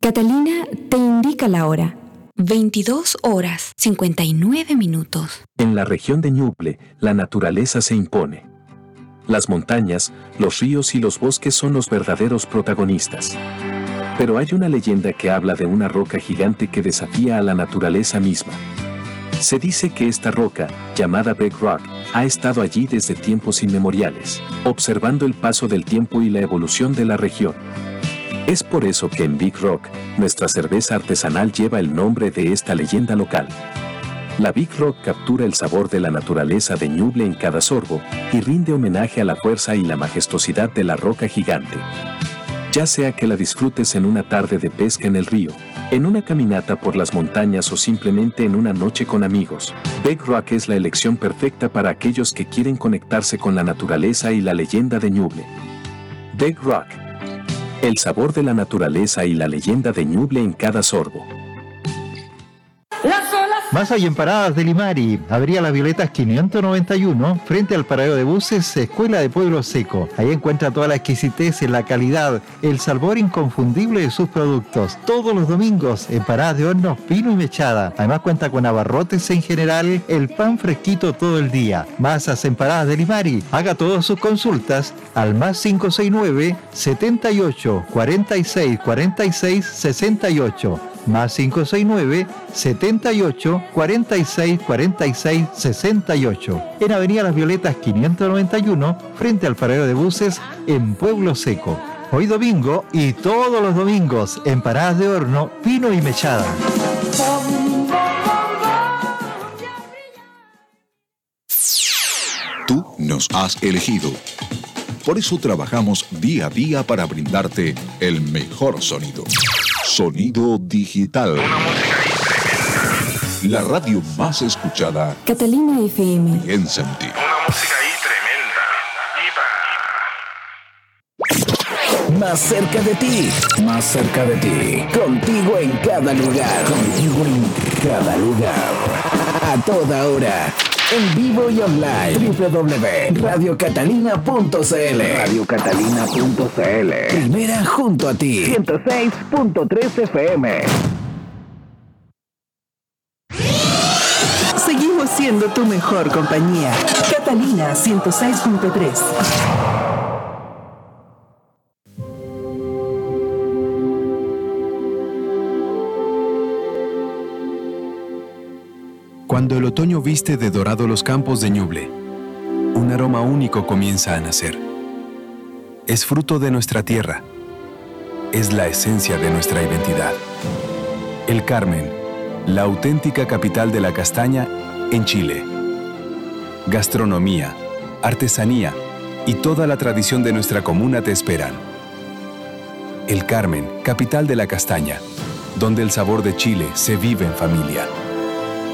Catalina te indica la hora. 22 horas 59 minutos. En la región de Ñuble, la naturaleza se impone. Las montañas, los ríos y los bosques son los verdaderos protagonistas. Pero hay una leyenda que habla de una roca gigante que desafía a la naturaleza misma. Se dice que esta roca, llamada Big Rock, ha estado allí desde tiempos inmemoriales, observando el paso del tiempo y la evolución de la región. Es por eso que en Big Rock, nuestra cerveza artesanal lleva el nombre de esta leyenda local. La Big Rock captura el sabor de la naturaleza de Ñuble en cada sorbo y rinde homenaje a la fuerza y la majestuosidad de la roca gigante. Ya sea que la disfrutes en una tarde de pesca en el río, en una caminata por las montañas o simplemente en una noche con amigos, Big Rock es la elección perfecta para aquellos que quieren conectarse con la naturaleza y la leyenda de Ñuble. Big Rock. El sabor de la naturaleza y la leyenda de Ñuble en cada sorbo. Más allá en Paradas de Limari, Avenida Las Violetas 591, frente al paradero de buses Escuela de Pueblo Seco. Ahí encuentra toda la exquisitez, la calidad, el sabor inconfundible de sus productos. Todos los domingos, empanadas de horno, pino y mechada. Además cuenta con abarrotes en general, el pan fresquito todo el día. Masas Empanadas de Limari. Haga todas sus consultas al más 569 78 46 46 68. Más 569 78 46 46 68. En Avenida Las Violetas 591, frente al paradero de buses en Pueblo Seco. Hoy domingo y todos los domingos, empanadas de horno, pino y mechada. Tú nos has elegido. Por eso trabajamos día a día para brindarte el mejor sonido. Sonido digital. La radio más escuchada. Catalina FM. Piensa en ti. Una música ahí tremenda. Más cerca de ti. Más cerca de ti. Contigo en cada lugar. Contigo en cada lugar. A toda hora. En vivo y online. www.radiocatalina.cl. Radiocatalina.cl. Primera junto a ti. 106.3 FM. Seguimos siendo tu mejor compañía. Catalina 106.3. Cuando el otoño viste de dorado los campos de Ñuble, un aroma único comienza a nacer. Es fruto de nuestra tierra. Es la esencia de nuestra identidad. El Carmen, la auténtica capital de la castaña en Chile. Gastronomía, artesanía y toda la tradición de nuestra comuna te esperan. El Carmen, capital de la castaña, donde el sabor de Chile se vive en familia.